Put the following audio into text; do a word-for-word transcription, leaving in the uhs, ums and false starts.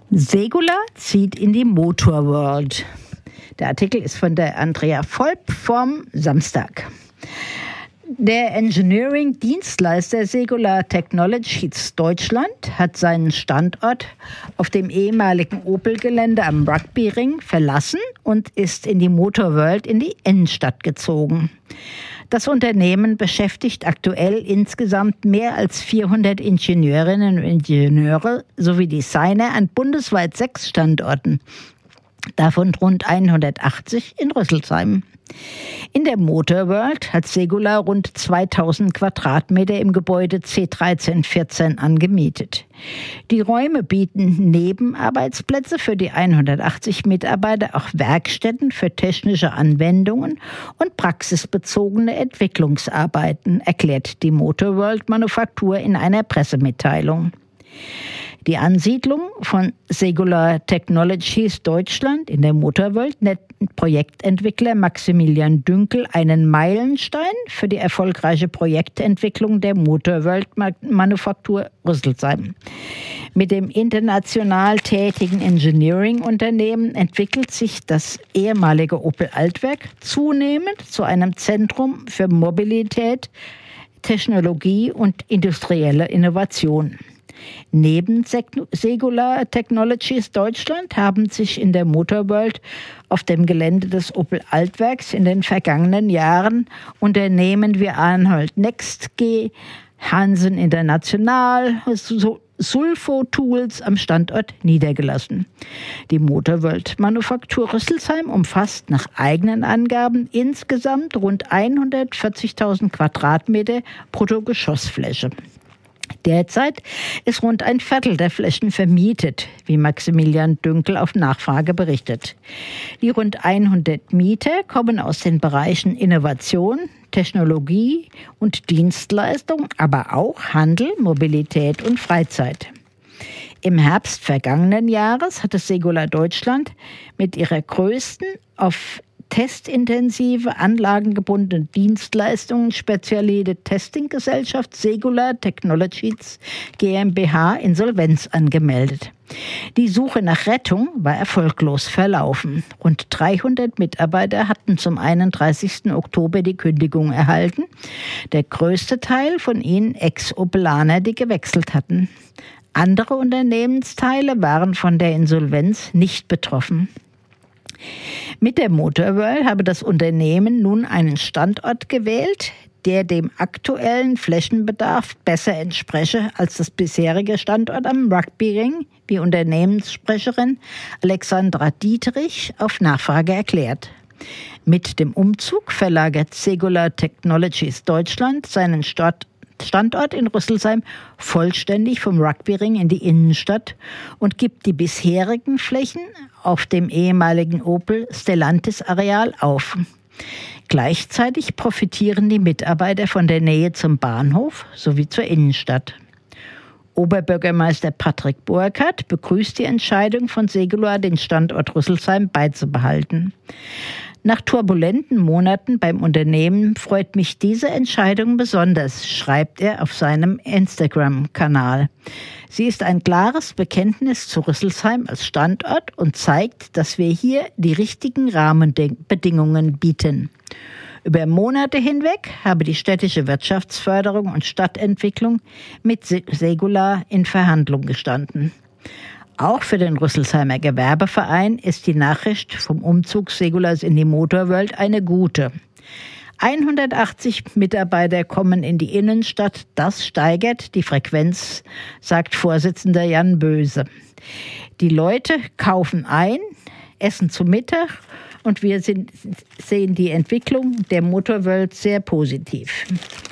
Segula zieht in die Motorworld. Der Artikel ist von der Andrea Volp vom Samstag. Der Engineering-Dienstleister Segula Technologies Deutschland hat seinen Standort auf dem ehemaligen Opel-Gelände am Rugby-Ring verlassen und ist in die Motorworld in die Innenstadt gezogen. Das Unternehmen beschäftigt aktuell insgesamt mehr als vierhundert Ingenieurinnen und Ingenieure sowie Designer an bundesweit sechs Standorten, davon rund hundertachtzig in Rüsselsheim. In der Motorworld hat Segula rund zweitausend Quadratmeter im Gebäude C dreizehn vierzehn angemietet. Die Räume bieten neben Arbeitsplätze für die hundertachtzig Mitarbeiter auch Werkstätten für technische Anwendungen und praxisbezogene Entwicklungsarbeiten, erklärt die Motorworld Manufaktur in einer Pressemitteilung. Die Ansiedlung von Segula Technologies Deutschland in der Motorworld nennt Projektentwickler Maximilian Dünkel einen Meilenstein für die erfolgreiche Projektentwicklung der Motorworld Manufaktur Rüsselsheim. Mit dem international tätigen Engineering-Unternehmen entwickelt sich das ehemalige Opel Altwerk zunehmend zu einem Zentrum für Mobilität, Technologie und industrielle Innovation. Neben Segula Technologies Deutschland haben sich in der Motorworld auf dem Gelände des Opel Altwerks in den vergangenen Jahren Unternehmen wie Arnold Next G, Hansen International, Sulfo Tools am Standort niedergelassen. Die Motorworld Manufaktur Rüsselsheim umfasst nach eigenen Angaben insgesamt rund hundertvierzigtausend Quadratmeter Bruttogeschossfläche. Derzeit ist rund ein Viertel der Flächen vermietet, wie Maximilian Dünkel auf Nachfrage berichtet. Die rund hundert Mieter kommen aus den Bereichen Innovation, Technologie und Dienstleistung, aber auch Handel, Mobilität und Freizeit. Im Herbst vergangenen Jahres hatte Segula Deutschland mit ihrer größten auf testintensive, anlagengebundene Dienstleistungen spezialisierte Testinggesellschaft Segula Technologies GmbH Insolvenz angemeldet. Die Suche nach Rettung war erfolglos verlaufen. Rund dreihundert Mitarbeiter hatten zum einunddreißigsten Oktober die Kündigung erhalten. Der größte Teil von ihnen Ex-Opelaner, die gewechselt hatten. Andere Unternehmensteile waren von der Insolvenz nicht betroffen. Mit der Motorworld habe das Unternehmen nun einen Standort gewählt, der dem aktuellen Flächenbedarf besser entspreche als das bisherige Standort am Rugby-Ring, wie Unternehmenssprecherin Alexandra Dietrich auf Nachfrage erklärt. Mit dem Umzug verlagert Segula Technologies Deutschland seinen Standort Standort in Rüsselsheim vollständig vom Rugby-Ring in die Innenstadt und gibt die bisherigen Flächen auf dem ehemaligen Opel Stellantis-Areal auf. Gleichzeitig profitieren die Mitarbeiter von der Nähe zum Bahnhof sowie zur Innenstadt. Oberbürgermeister Patrick Burkhardt begrüßt die Entscheidung von Segula, den Standort Rüsselsheim beizubehalten. Nach turbulenten Monaten beim Unternehmen freut mich diese Entscheidung besonders, schreibt er auf seinem Instagram-Kanal. Sie ist ein klares Bekenntnis zu Rüsselsheim als Standort und zeigt, dass wir hier die richtigen Rahmenbedingungen bieten. Über Monate hinweg habe die städtische Wirtschaftsförderung und Stadtentwicklung mit Segula in Verhandlung gestanden. Auch für den Rüsselsheimer Gewerbeverein ist die Nachricht vom Umzug Segulas in die Motorworld eine gute. hundertachtzig Mitarbeiter kommen in die Innenstadt, das steigert die Frequenz, sagt Vorsitzender Jan Böse. Die Leute kaufen ein, essen zu Mittag und wir sind, sehen die Entwicklung der Motorworld sehr positiv.